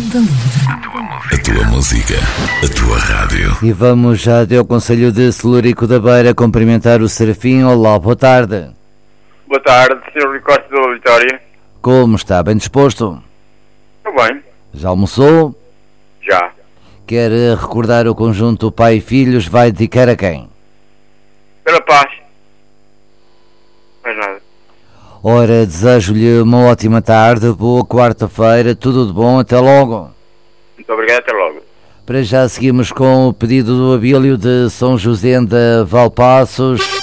A tua música, a tua rádio. E vamos já até ao Concelho de Celurico da Beira cumprimentar o Serafim. Olá, boa tarde. Boa tarde, Sr. Ricosta da Vitória. Como está? Bem disposto? Estou bem. Já almoçou? Já. Quer recordar o conjunto Pai e Filhos? Vai dedicar a quem? Pela paz. Mais nada. Ora, desejo-lhe uma ótima tarde, boa quarta-feira, tudo de bom, até logo. Muito obrigado, até logo. Para já seguimos com o pedido do Abílio de São José de Valpaços.